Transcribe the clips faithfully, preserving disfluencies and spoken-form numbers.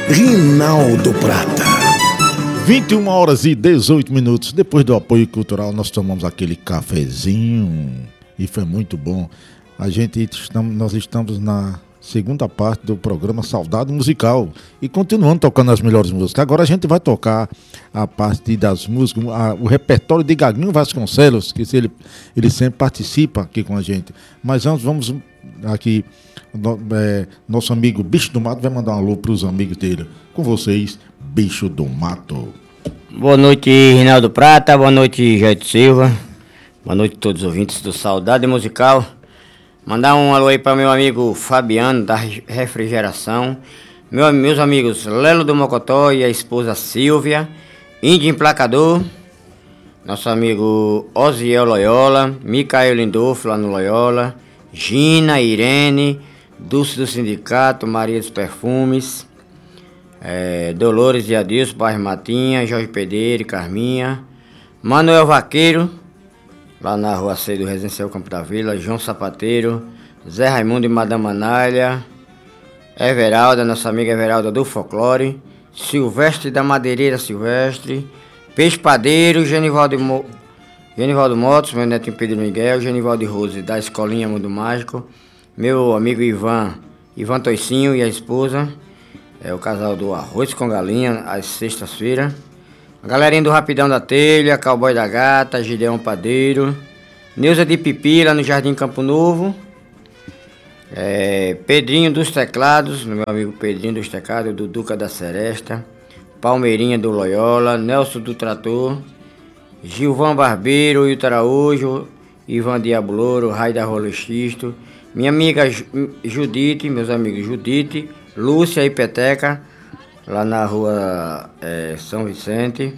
Rinaldo Prata. vinte e uma horas e dezoito minutos. Depois do apoio cultural, nós tomamos aquele cafezinho e foi muito bom. A gente estamos, nós estamos na segunda parte do programa Saudade Musical e continuando tocando as melhores músicas. Agora a gente vai tocar a parte das músicas, a, o repertório de Gaguinho Vasconcelos, que ele, ele sempre participa aqui com a gente. Mas antes vamos aqui, no, é, nosso amigo Bicho do Mato vai mandar um alô para os amigos dele. Com vocês, Bicho do Mato. Boa noite, Rinaldo Prata, boa noite, Jair Silva, boa noite a todos os ouvintes do Saudade Musical. Mandar um alô aí para meu amigo Fabiano, da Refrigeração, meu, meus amigos Lelo do Mocotó e a esposa Silvia, Índio Emplacador, nosso amigo Osiel Loyola, Micael Lindolfo lá no Loyola, Gina, Irene, Dulce do Sindicato, Maria dos Perfumes, é, Dolores e Adilson, Bairro Matinha, Jorge Pedreiro, Carminha, Manuel Vaqueiro, lá na rua C do Residencial Campo da Vila, João Sapateiro, Zé Raimundo e Madame Anália, Everalda, nossa amiga Everalda do Folclore, Silvestre da Madeireira Silvestre, Peixe Padeiro, Genivaldo, Mo... Genivaldo Motos, meu neto Pedro Miguel, Genivaldo Rose da Escolinha Mundo Mágico, meu amigo Ivan, Ivan Toicinho e a esposa, é o casal do Arroz com Galinha, às sextas-feiras. A galerinha do Rapidão da Telha, Cowboy da Gata, Gideão Padeiro, Neuza de Pipi, lá no Jardim Campo Novo, é, Pedrinho dos Teclados, meu amigo Pedrinho dos Teclados, do Duca da Seresta, Palmeirinha do Loyola, Nelson do Trator, Gilvão Barbeiro, Hilton Araújo, Ivan Diabolouro, Raida Rolo Xisto, minha amiga Judite, meus amigos Judite, Lúcia e Peteca, lá na rua é, São Vicente,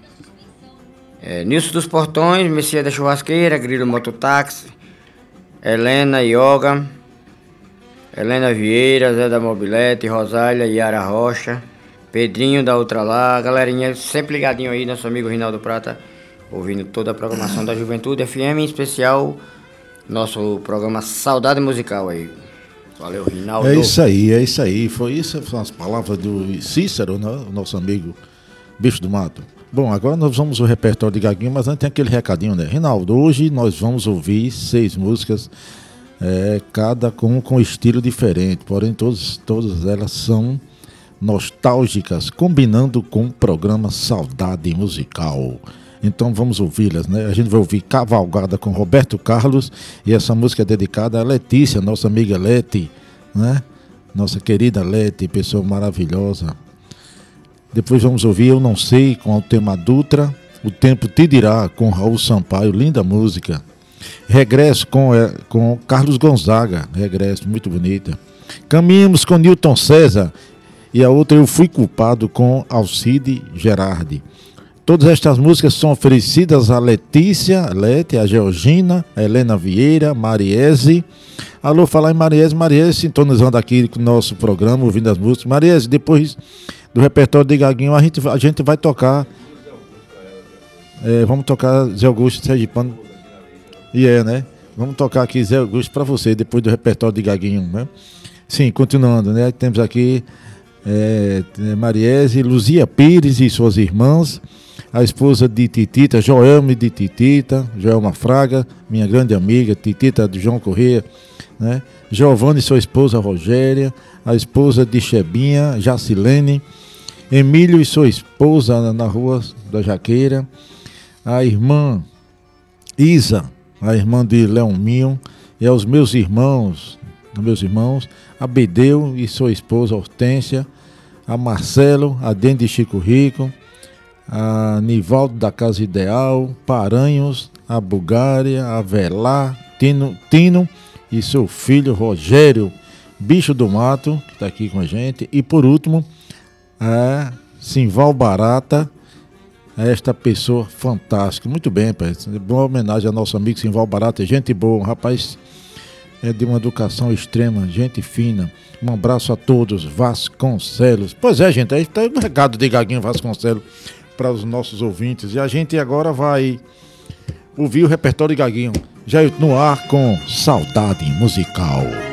é, Nilson dos Portões, Messias da Churrasqueira, Grilo Mototáxi, Helena Yoga, Helena Vieira, Zé da Mobilete, Rosália, Yara Rocha, Pedrinho da Ultralá, galerinha sempre ligadinho aí, nosso amigo Rinaldo Prata, ouvindo toda a programação da Juventude F M, em especial nosso programa Saudade Musical aí. Valeu, Rinaldo. É isso aí, é isso aí. Foi isso, foram as palavras do Cícero, né? O nosso amigo Bicho do Mato. Bom, agora nós vamos ao repertório de Gaguinho, mas antes tem aquele recadinho, né? Rinaldo, hoje nós vamos ouvir seis músicas, é, cada com, com estilo diferente, porém todas, todas elas são nostálgicas, combinando com o programa Saudade Musical. Então vamos ouvi-las, né? A gente vai ouvir Cavalgada com Roberto Carlos e essa música é dedicada a Letícia, nossa amiga Leti, né? Nossa querida Leti, pessoa maravilhosa. Depois vamos ouvir Eu Não Sei com Altema Dutra, O Tempo Te Dirá com Raul Sampaio, linda música. Regresso com, é, com Carlos Gonzaga, Regresso, muito bonita. Caminhamos com Newton César e a outra Eu Fui Culpado com Alcide Gerardi. Todas estas músicas são oferecidas a Letícia, Lete, a Georgina, a Helena Vieira, Mariese. Alô, falar em Mariese, Mariese sintonizando aqui com o nosso programa, ouvindo as músicas. Mariese, depois do repertório de Gaguinho, a gente, a gente vai tocar. É, vamos tocar Zé Augusto Sergipano. E é, né? Vamos tocar aqui Zé Augusto para você, depois do repertório de Gaguinho, né? Sim, continuando, né? Temos aqui é, Mariese, Luzia Pires e suas irmãs. A esposa de Titita, Joelme de Titita, Joelma Fraga, minha grande amiga, Titita de João Corrêa, né? Giovanni e sua esposa Rogéria, a esposa de Chebinha, Jacilene, Emílio e sua esposa na rua da Jaqueira, a irmã Isa, a irmã de Leominho, e aos meus irmãos, meus irmãos, a Bedeu e sua esposa Hortência, a Marcelo, a Dende de Chico Rico, a Nivaldo da Casa Ideal, Paranhos, a Bulgária, a Velar, Tino, Tino e seu filho Rogério, Bicho do Mato, que está aqui com a gente. E por último, a Simval Barata, a esta pessoa fantástica. Muito bem, pai. Boa homenagem ao nosso amigo Simval Barata, gente boa, um rapaz é de uma educação extrema, gente fina. Um abraço a todos, Vasconcelos. Pois é, gente, aí está o recado de Gaguinho Vasconcelos para os nossos ouvintes. E a gente agora vai ouvir o repertório de Gaguinho, já no ar com Saudade Musical.